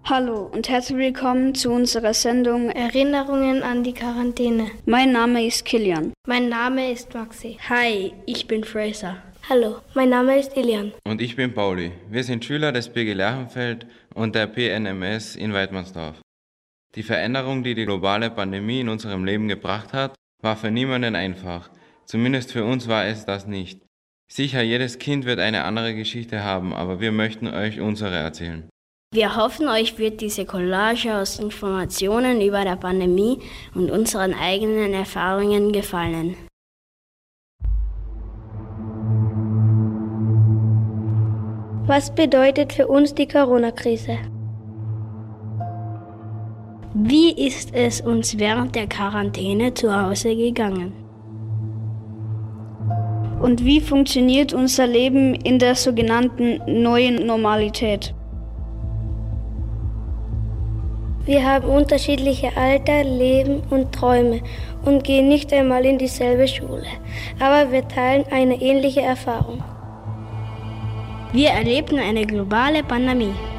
Hallo und herzlich willkommen zu unserer Sendung Erinnerungen an die Quarantäne. Mein Name ist Kilian. Mein Name ist Maxi. Hi, ich bin Fraser. Hallo, mein Name ist Ilian. Und ich bin Pauli. Wir sind Schüler des BG Lerchenfeld und der PNMS in Weidmannsdorf. Die Veränderung, die die globale Pandemie in unserem Leben gebracht hat, war für niemanden einfach. Zumindest für uns war es das nicht. Sicher, jedes Kind wird eine andere Geschichte haben, aber wir möchten euch unsere erzählen. Wir hoffen, euch wird diese Collage aus Informationen über die Pandemie und unseren eigenen Erfahrungen gefallen. Was bedeutet für uns die Corona-Krise? Wie ist es uns während der Quarantäne zu Hause gegangen? Und wie funktioniert unser Leben in der sogenannten neuen Normalität? Wir haben unterschiedliche Alter, Leben und Träume und gehen nicht einmal in dieselbe Schule, aber wir teilen eine ähnliche Erfahrung. Wir erlebten eine globale Pandemie.